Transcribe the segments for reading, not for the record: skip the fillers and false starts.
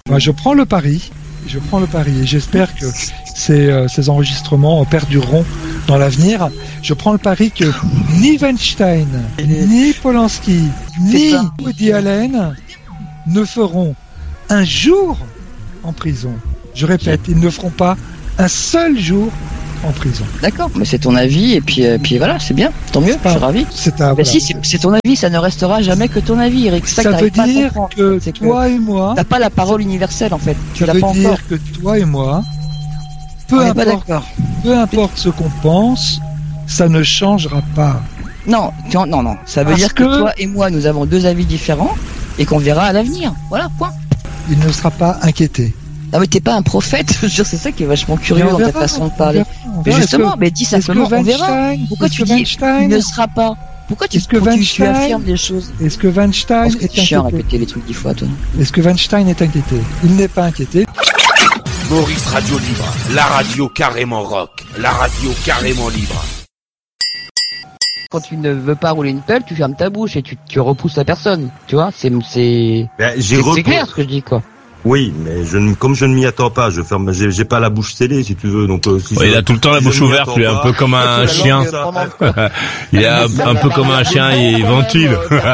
Moi, je prends le pari et j'espère que ces enregistrements perdureront dans l'avenir. Je prends le pari que ni Weinstein, ni Polanski, ni Woody Allen ne feront un jour en prison. Je répète, ils ne feront pas un seul jour en prison. D'accord, mais c'est ton avis et puis voilà, c'est bien, tant mieux, je suis ravi. Mais si, c'est ton avis, ça ne restera jamais que ton avis, Eric. Ça veut dire que toi et moi, t'as pas la parole universelle en fait. Ça veut dire que toi et moi, peu importe ce qu'on pense, ça ne changera pas. Non. Ça veut dire que toi et moi, nous avons deux avis différents et qu'on verra à l'avenir. Voilà, point. Il ne sera pas inquiété. Non mais t'es pas un prophète, je veux dire, c'est ça qui est vachement curieux dans ta façon de parler. Mais justement, dis simplement, on verra. Pourquoi tu dis il ne sera pas? Pourquoi tu affirmes des choses? Est-ce que Weinstein est inquiété? Chiant à répéter les trucs 10 fois, toi. Est-ce que Weinstein est inquiété? Il n'est pas inquiété. Maurice Radio Libre, la radio carrément rock, la radio carrément libre. Quand tu ne veux pas rouler une pelle, tu fermes ta bouche et tu repousses la personne. Tu vois, c'est clair ce que je dis, quoi. Oui, mais comme je ne m'y attends pas, j'ai pas la bouche scellée, si tu veux, donc il a tout le temps la bouche ouverte, lui, un peu comme un chien. Il est un peu comme un chien, il ventile.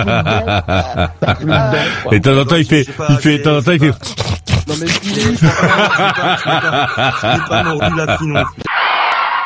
Et de temps en temps, il fait. Non mais il est pas mordu la